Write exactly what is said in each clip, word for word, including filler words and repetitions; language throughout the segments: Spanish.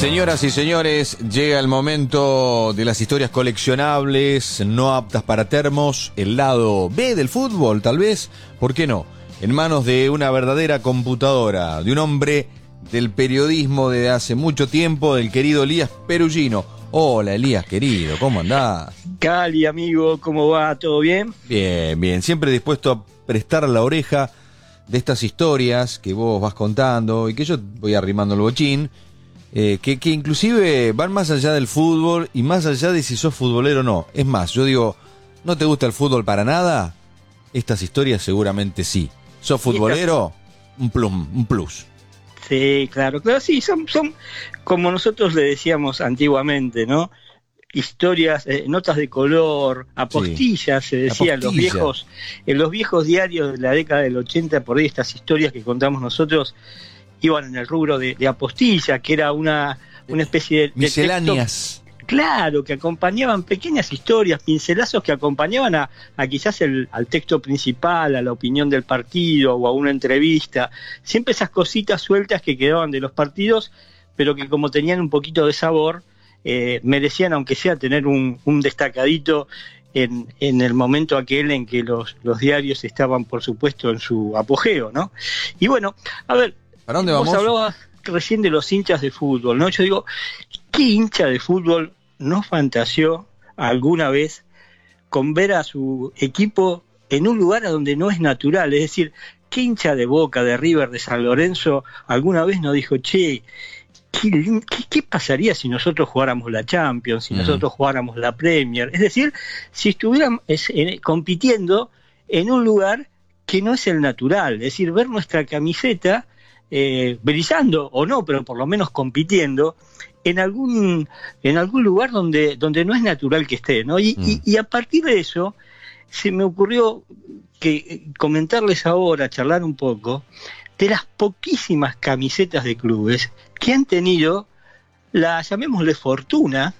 Señoras y señores, llega el momento de las historias coleccionables, no aptas para termos, el lado B del fútbol, tal vez, ¿por qué no? En manos de una verdadera computadora, de un hombre del periodismo de hace mucho tiempo, del querido Elías Perugino. Hola Elías, querido, ¿cómo andás? Cali, amigo, ¿cómo va? ¿Todo bien? Bien, bien, siempre dispuesto a prestar la oreja de estas historias que vos vas contando y que yo voy arrimando el bochín. Eh, que, que inclusive van más allá del fútbol y más allá de si sos futbolero o no. Es más, yo digo, ¿no te gusta el fútbol para nada? Estas historias seguramente sí. ¿Sos futbolero? Un plus, un plus. Sí, claro, claro, sí, son, son como nosotros le decíamos antiguamente, ¿no? Historias, eh, notas de color, apostillas, sí. Se decía en los viejos, en los viejos diarios de la década del ochenta, por ahí estas historias que contamos nosotros iban en el rubro de, de apostilla, que era una, una especie de, de misceláneas. Texto, claro, que acompañaban pequeñas historias, pincelazos que acompañaban a, a quizás el, al texto principal, a la opinión del partido o a una entrevista. Siempre esas cositas sueltas que quedaban de los partidos, pero que como tenían un poquito de sabor, eh, merecían, aunque sea, tener un, un destacadito en, en el momento aquel en que los, los diarios estaban, por supuesto, en su apogeo, ¿no? Y bueno, a ver, ¿para dónde vamos? Vos hablabas recién de los hinchas de fútbol, ¿no? Yo digo, ¿qué hincha de fútbol no fantaseó alguna vez con ver a su equipo en un lugar a donde no es natural? Es decir, ¿qué hincha de Boca, de River, de San Lorenzo alguna vez no dijo, che, ¿qué, qué, qué pasaría si nosotros jugáramos la Champions, si mm. nosotros jugáramos la Premier? Es decir, si estuvieran es, en, compitiendo en un lugar que no es el natural, es decir, ver nuestra camiseta Eh, brillando o no, pero por lo menos compitiendo en algún en algún lugar donde donde no es natural que esté, ¿no? Y, mm. y, y a partir de eso se me ocurrió que comentarles ahora, charlar un poco de las poquísimas camisetas de clubes que han tenido la, llamémosle, fortuna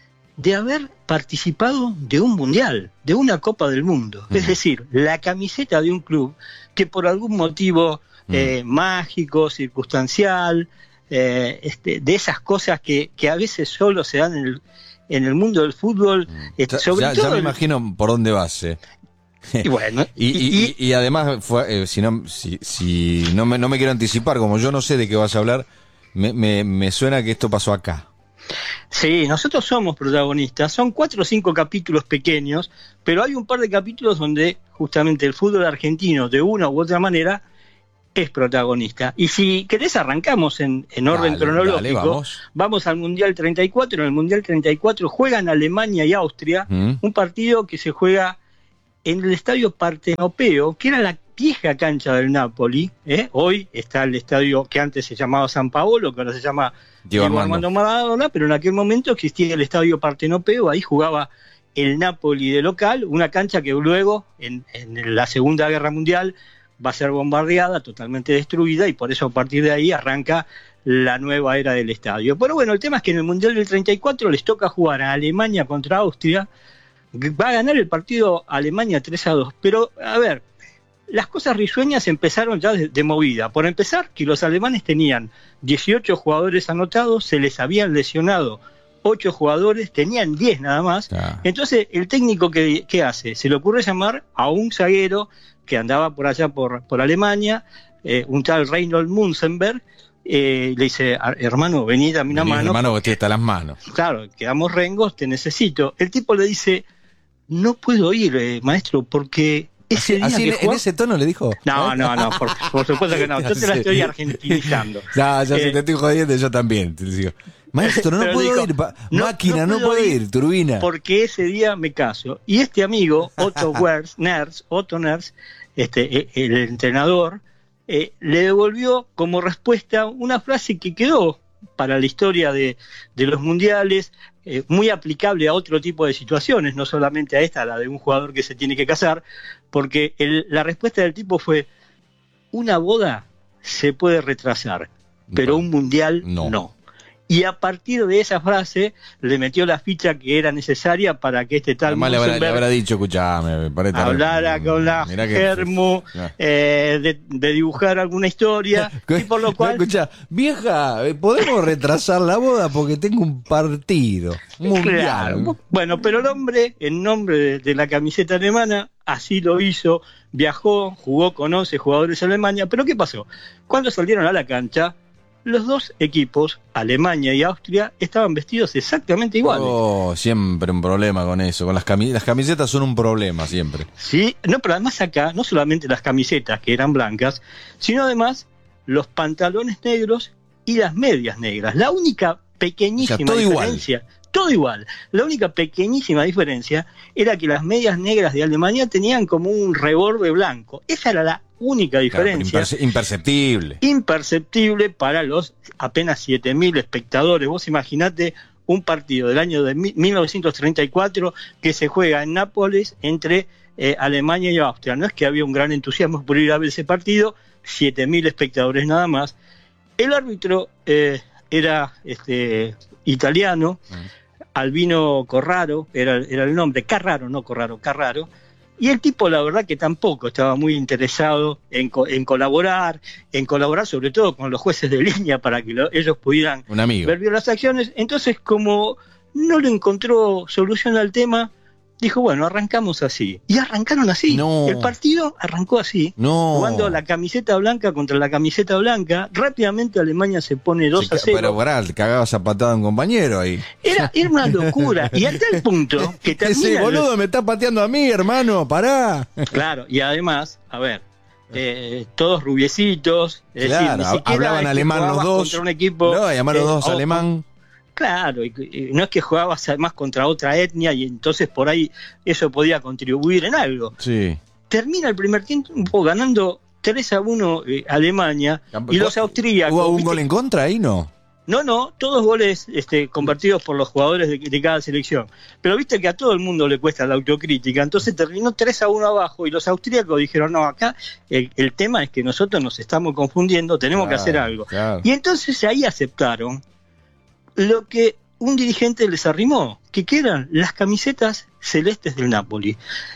de haber participado de un mundial, de una Copa del Mundo. Mm. Es decir, la camiseta de un club que por algún motivo Eh, mm. mágico, circunstancial, eh, este, de esas cosas que, que a veces solo se dan en el, en el mundo del fútbol. Mm. Eh, sobre ya, todo ya me el... imagino por dónde vas. Eh. Y bueno, y, y, y, y además, fue, eh, si, no, si, si no, me, no me quiero anticipar, como yo no sé de qué vas a hablar, me, me, me suena que esto pasó acá. Sí, nosotros somos protagonistas, son cuatro o cinco capítulos pequeños, pero hay un par de capítulos donde justamente el fútbol argentino, de una u otra manera, es protagonista. Y si querés arrancamos en, en orden dale, cronológico. Dale, vamos. vamos al Mundial treinta y cuatro. En el Mundial treinta y cuatro juegan Alemania y Austria, ¿Mm? un partido que se juega en el estadio Partenopeo, que era la vieja cancha del Napoli. ¿eh? Hoy está el estadio que antes se llamaba San Paolo, que ahora se llama Diego Armando. Armando Maradona, pero en aquel momento existía el estadio Partenopeo, ahí jugaba el Napoli de local, una cancha que luego, en, en la Segunda Guerra Mundial, va a ser bombardeada, totalmente destruida, y por eso a partir de ahí arranca la nueva era del estadio. Pero bueno, el tema es que en el Mundial del treinta y cuatro les toca jugar a Alemania contra Austria. Va a ganar el partido Alemania tres a dos. Pero, a ver, las cosas risueñas empezaron ya de, de movida. Por empezar, que los alemanes tenían dieciocho jugadores anotados, se les habían lesionado ocho jugadores, tenían diez nada más. Ah. Entonces, el técnico, ¿qué, qué hace? Se le ocurre llamar a un zaguero que andaba por allá por, por Alemania, eh, un tal Reinhold Münzenberg, eh, le dice, hermano, vení, dame una vení, mano. Hermano, que te está las manos. Claro, quedamos rengos, te necesito. El tipo le dice, no puedo ir, eh, maestro, porque ese así, día así que en, jugó... en ese tono le dijo. No, no, no, por, por supuesto que no, yo te la estoy argentinizando. Ya, ya eh, si te estoy jodiendo, yo también, te digo. Maestro, no puedo dijo, ir, pa- no, máquina, no, no puedo ir, ir, turbina. Porque ese día me caso. Y este amigo, Otto Wers, Ners, Otto Ners, este, el entrenador, eh, le devolvió como respuesta una frase que quedó para la historia de, de los mundiales, eh, muy aplicable a otro tipo de situaciones, no solamente a esta, la de un jugador que se tiene que casar, porque el, la respuesta del tipo fue, una boda se puede retrasar, pero un mundial no. no. Y a partir de esa frase le metió la ficha que era necesaria para que este tal Además le habrá, le habrá dicho, escuchame, parece hablara con la Germu, eh, de, de dibujar alguna historia, y por lo cual... Escuchá, vieja, ¿podemos retrasar la boda? Porque tengo un partido mundial. Claro. Bueno, pero el hombre, en nombre de, de la camiseta alemana, así lo hizo, viajó, jugó con once jugadores de Alemania, pero ¿qué pasó? Cuando salieron a la cancha, los dos equipos, Alemania y Austria, estaban vestidos exactamente iguales. Oh, siempre un problema con eso, con las camisetas. Las camisetas son un problema siempre. Sí, no, pero además acá, no solamente las camisetas, que eran blancas, sino además los pantalones negros y las medias negras. La única pequeñísima o sea, todo diferencia... Igual. Todo igual. La única pequeñísima diferencia era que las medias negras de Alemania tenían como un reborde blanco. Esa era la única diferencia. Claro, imperceptible. Imperceptible para los apenas siete mil espectadores. Vos imaginate un partido del año de mil novecientos treinta y cuatro que se juega en Nápoles entre eh, Alemania y Austria. No es que había un gran entusiasmo por ir a ver ese partido, siete mil espectadores nada más. El árbitro eh, era este, italiano, mm. Albino Corraro, era, era el nombre, Carraro, no Corraro, Carraro, y el tipo la verdad que tampoco estaba muy interesado en, co en colaborar, en colaborar sobre todo con los jueces de línea para que lo, ellos pudieran ver bien las acciones. Entonces, como no le encontró solución al tema, dijo, bueno, arrancamos así. Y arrancaron así. No. El partido arrancó así. No. Jugando la camiseta blanca contra la camiseta blanca. Rápidamente Alemania se pone dos a cero. Pero pará, te cagabas a patada a un compañero ahí. Era, era una locura. Y hasta el punto que termina... Ese boludo me está pateando a mí, hermano, pará. Claro, y además, a ver, eh, todos rubiecitos. Es claro, decir, ni siquiera hablaban es alemán los dos. Contra un equipo, no, llaman los eh, dos o, alemán. Claro, y, y no es que jugabas además contra otra etnia y entonces por ahí eso podía contribuir en algo. Sí. Termina el primer tiempo ganando tres a uno eh, Alemania y los austríacos... ¿Hubo un gol en contra ahí, no? No, no, todos goles este, convertidos por los jugadores de, de cada selección. Pero viste que a todo el mundo le cuesta la autocrítica, entonces terminó tres a uno abajo y los austríacos dijeron, no, acá el, el tema es que nosotros nos estamos confundiendo, tenemos claro, que hacer algo. Claro. Y entonces ahí aceptaron lo que un dirigente les arrimó, que, que eran las camisetas celestes del Napoli,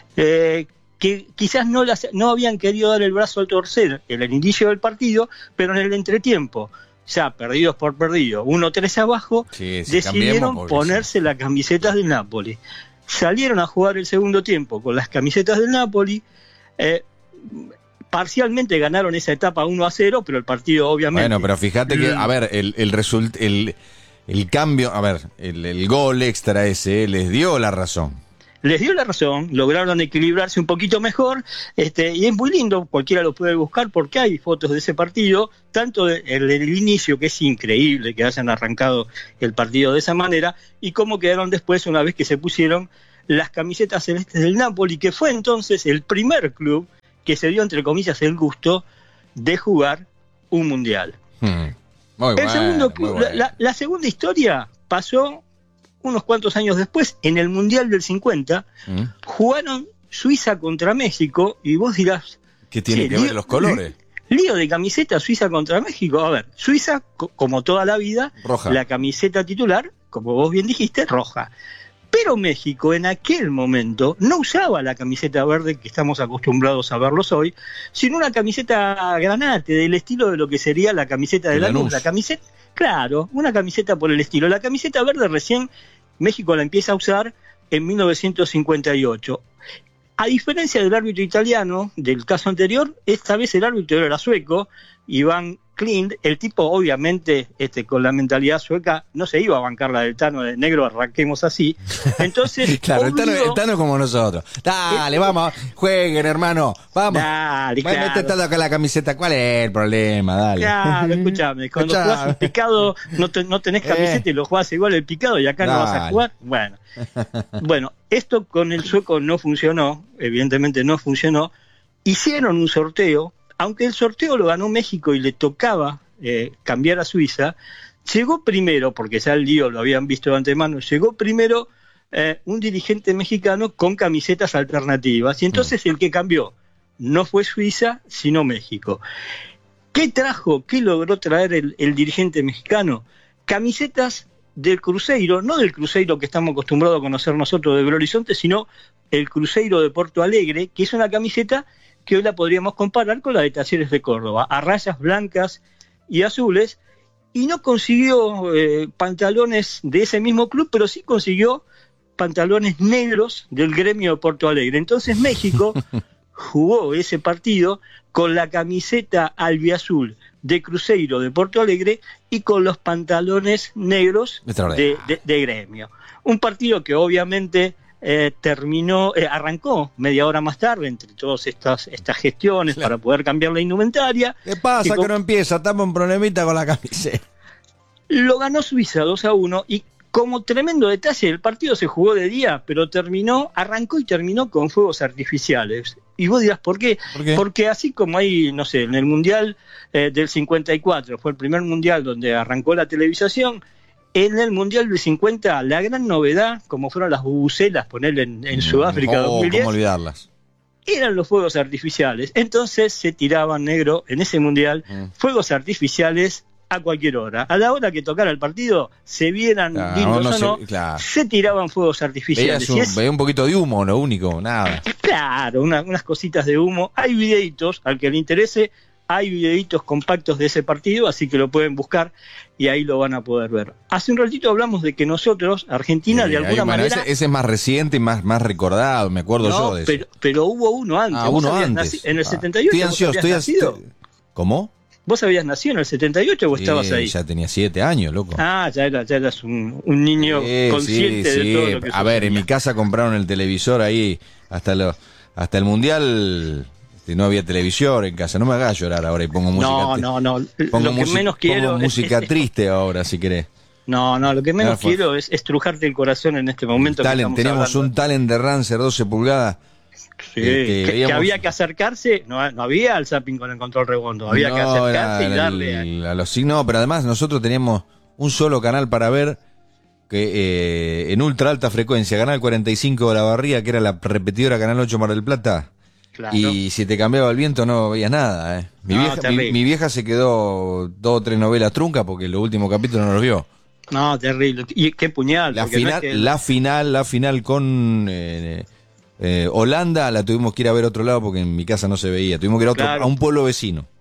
eh, que quizás no, las, no habían querido dar el brazo al torcer en el inicio del partido, pero en el entretiempo, ya perdidos por perdido, uno tres abajo, sí, sí, decidieron ponerse sí. las camisetas del Napoli. Salieron a jugar el segundo tiempo con las camisetas del Napoli, eh, parcialmente ganaron esa etapa uno a cero, pero el partido obviamente... Bueno, pero fíjate que, a ver, el, el resultado... El... El cambio, a ver, el, el gol extra ese les dio la razón. Les dio la razón, lograron equilibrarse un poquito mejor, este, y es muy lindo, cualquiera lo puede buscar porque hay fotos de ese partido, tanto del de, el inicio, que es increíble que hayan arrancado el partido de esa manera, y cómo quedaron después una vez que se pusieron las camisetas celestes del Napoli, que fue entonces el primer club que se dio, entre comillas, el gusto de jugar un mundial. Hmm. Muy bueno, el segundo, muy bueno. la, la segunda historia pasó unos cuantos años después, en el Mundial del cincuenta, ¿Mm? Jugaron Suiza contra México, y vos dirás... ¿Qué tiene que lío, ver los colores? Lío de camiseta Suiza contra México. A ver, Suiza, co como toda la vida, roja. La camiseta titular, como vos bien dijiste, roja. Pero México en aquel momento no usaba la camiseta verde que estamos acostumbrados a verlos hoy, sino una camiseta granate, del estilo de lo que sería la camiseta de Lanús. La camiseta, claro, una camiseta por el estilo. La camiseta verde recién México la empieza a usar en mil novecientos cincuenta y ocho. A diferencia del árbitro italiano, del caso anterior, esta vez el árbitro era sueco, Iván Klint. El tipo, obviamente, este, con la mentalidad sueca, no se iba a bancar la del Tano de negro, arranquemos así. Entonces, claro, obligó... el, tano, el Tano como nosotros. Dale, vamos, jueguen, hermano, vamos. Dale, claro. Mete tanto acá la camiseta, ¿cuál es el problema? Dale. Claro, escúchame, cuando escuchame. jugás el picado, no, te, no tenés camiseta eh. y lo jugás igual el picado, y acá Dale. no vas a jugar. Bueno, bueno, esto con el sueco no funcionó, evidentemente no funcionó. Hicieron un sorteo. Aunque el sorteo lo ganó México y le tocaba eh, cambiar a Suiza, llegó primero, porque ya el lío lo habían visto de antemano, llegó primero eh, un dirigente mexicano con camisetas alternativas, y entonces mm. el que cambió no fue Suiza, sino México. ¿Qué trajo, qué logró traer el, el dirigente mexicano? camisetas del Cruzeiro, no del Cruzeiro que estamos acostumbrados a conocer nosotros de Belo Horizonte, sino el Cruzeiro de Porto Alegre, que es una camiseta que hoy la podríamos comparar con la de Talleres de Córdoba, a rayas blancas y azules, y no consiguió eh, pantalones de ese mismo club, pero sí consiguió pantalones negros del Gremio de Porto Alegre. Entonces México jugó ese partido con la camiseta albiazul de Cruzeiro de Porto Alegre y con los pantalones negros de, de, de Gremio. Un partido que obviamente eh, terminó, eh, arrancó media hora más tarde entre todas estas, estas gestiones claro. para poder cambiar la indumentaria. ¿Qué pasa que, con... que no empieza? Estamos en problemita con la camiseta. Lo ganó Suiza dos a uno y como tremendo detalle, el partido se jugó de día, pero terminó, arrancó y terminó con fuegos artificiales. Y vos dirás, ¿por qué? ¿Por qué? Porque así como hay, no sé, en el Mundial eh, del cincuenta y cuatro, fue el primer Mundial donde arrancó la televisación, en el Mundial del cincuenta, la gran novedad, como fueron las bubucelas, ponerle en, en Sudáfrica oh, dos mil diez, ¿cómo olvidarlas? Eran los fuegos artificiales. Entonces se tiraban, negro, en ese Mundial, mm. fuegos artificiales a cualquier hora. A la hora que tocara el partido, se vieran claro, lindos no, no o no, se, claro. se tiraban fuegos artificiales. Un, es, veía un poquito de humo, lo único, nada. Claro, una, unas cositas de humo. Hay videitos, al que le interese, hay videitos compactos de ese partido, así que lo pueden buscar y ahí lo van a poder ver. Hace un ratito hablamos de que nosotros, Argentina, sí, de alguna ahí, manera... Ese, ese es más reciente y más, más recordado, me acuerdo no, yo de eso. Pero, pero hubo uno antes. Ah, uno antes. Naci- en el ah. setenta y ocho. Estoy ansioso, estoy ansioso. ¿Cómo? ¿Vos habías nacido en el setenta y ocho o estabas sí, ahí? Ya tenía siete años, loco. Ah, ya, era, ya eras un, un niño sí, consciente sí, de sí. todo lo que A ver, en mi casa compraron el televisor ahí, hasta lo, hasta el Mundial este, no había televisor en casa. No me hagas llorar ahora y pongo música No, no, no. Pongo lo que menos quiero pongo es, música es, triste ahora, si querés. No, no, lo que menos no, fue, quiero es estrujarte el corazón en este momento. Talent, que teníamos hablando. un Talent de Rancer doce pulgadas. Sí, este, que, veíamos... que había que acercarse, no, no había el zapping con el control redondo, había no, que acercarse era, y darle el, a... a los signos, pero además nosotros teníamos un solo canal para ver que eh, en ultra alta frecuencia, canal cuarenta y cinco de la Barría, que era la repetidora canal ocho Mar del Plata, claro. Y si te cambiaba el viento no veías nada, eh. mi, no, vieja, mi, mi vieja se quedó dos o tres novelas truncas porque los últimos capítulos no los vio. No, terrible, y qué puñal. La final, no es que... la final, la final con... Eh, Eh, Holanda la tuvimos que ir a ver a otro lado porque en mi casa no se veía. Tuvimos que ir a, otro, claro. a un pueblo vecino.